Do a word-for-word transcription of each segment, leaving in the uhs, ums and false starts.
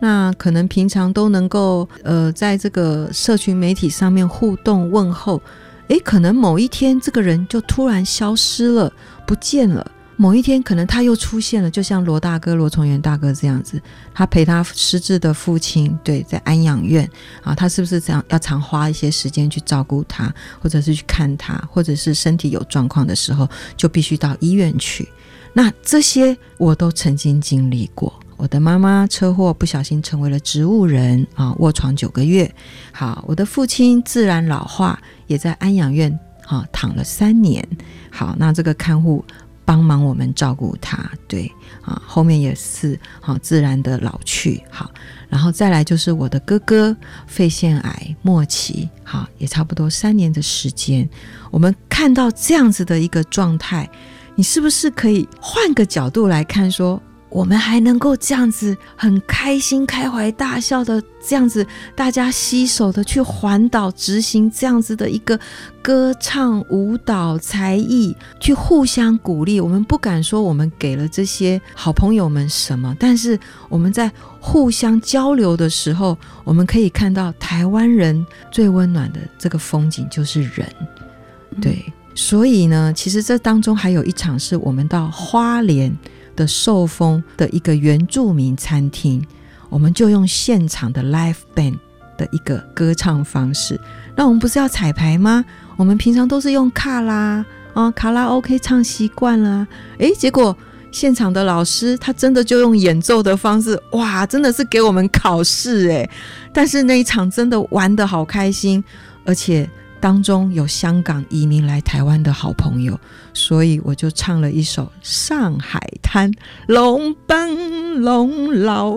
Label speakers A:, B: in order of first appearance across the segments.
A: 那可能平常都能够呃在这个社群媒体上面互动问候，诶，可能某一天这个人就突然消失了，不见了。某一天可能他又出现了，就像罗大哥罗崇元大哥这样子，他陪他失智的父亲，对，在安养院啊，他是不是这样要常花一些时间去照顾他，或者是去看他，或者是身体有状况的时候就必须到医院去。那这些我都曾经经历过。我的妈妈车祸不小心成为了植物人啊，卧床九个月。好，我的父亲自然老化，也在安养院啊躺了三年。好，那这个看护帮忙我们照顾他，对啊，后面也是啊自然的老去。好，然后再来就是我的哥哥肺腺癌末期，好，也差不多三年的时间。我们看到这样子的一个状态，你是不是可以换个角度来看说，我们还能够这样子很开心开怀大笑的这样子大家携手的去环岛执行这样子的一个歌唱舞蹈才艺，去互相鼓励。我们不敢说我们给了这些好朋友们什么，但是我们在互相交流的时候，我们可以看到台湾人最温暖的这个风景就是人。对，所以呢其实这当中还有一场是我们到花莲的寿丰的一个原住民餐厅，我们就用现场的 live band 的一个歌唱方式。那我们不是要彩排吗？我们平常都是用卡拉啊卡拉 OK 唱习惯了，诶，结果现场的老师他真的就用演奏的方式，哇，真的是给我们考试诶。但是那一场真的玩得好开心，而且当中有香港移民来台湾的好朋友，所以我就唱了一首《上海滩》，龙奔龙老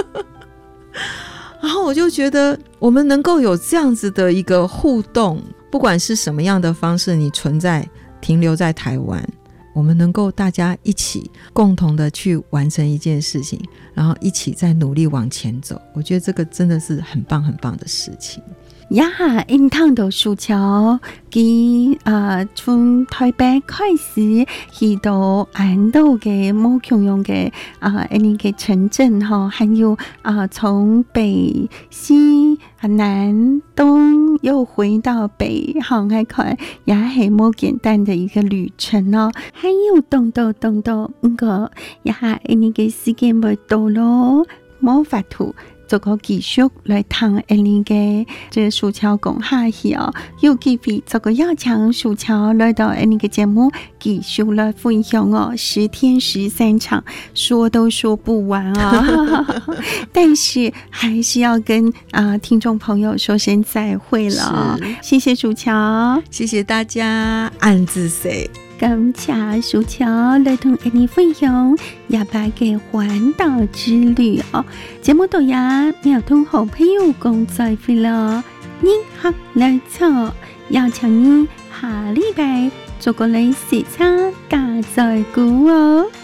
A: 然后我就觉得我们能够有这样子的一个互动，不管是什么样的方式，你存在停留在台湾，我们能够大家一起共同的去完成一件事情，然后一起再努力往前走，我觉得这个真的是很棒很棒的事情。
B: 呀，因趟到暑假，佢啊从台北开始去到安岛嘅冇共用嘅啊，一年嘅城镇哈，还有啊从北西南东又回到北，好还看也系冇简单的一个旅程哦。还有动到动到，唔过呀，一年嘅时间未到咯，冇法度。做個繼續來談一年嘅這個薯條講下去哦，有機會做個邀請薯條來到一年嘅節目繼續來分享哦，十天十三場，說都說不完啊、哦！但是還是要跟啊、呃、聽眾朋友說聲再會了，謝謝薯條，
A: 謝謝大家，暗自 say。
B: 感謝薯條來同你哋分享廿八嘅環島之旅哦，節目到也要同好朋友講再會了，你好來錯，邀請你下禮拜做個嚟視察加再估哦。